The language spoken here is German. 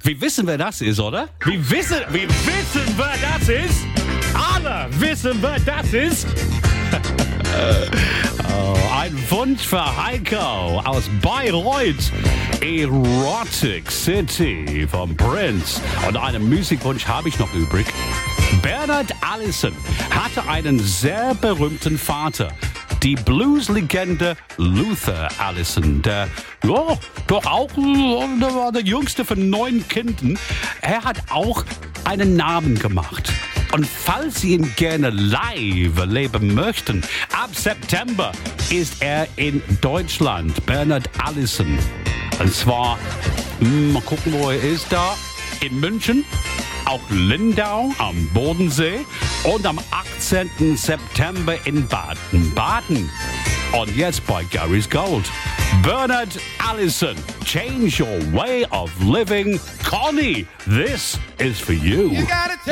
Wir wissen, wer das ist, oder? Wir wissen, wer das ist. Alle wissen, wer das ist. Ein Wunsch für Heiko aus Bayreuth. Erotic City von Prince. Und einen Musikwunsch habe ich noch übrig. Bernard Allison hatte einen sehr berühmten Vater. Die Blues-Legende Luther Allison, der doch auch der war der jüngste von 9 Kindern. Er hat auch einen Namen gemacht. Und falls Sie ihn gerne live erleben möchten, ab September ist er in Deutschland, Bernard Allison. Und zwar, mal gucken, wo er ist da, in München, auch Lindau am Bodensee und am 18. September in Baden-Baden. Und jetzt bei Gary's Gold. Bernard Allison, change your way of living. Connie, this is for you.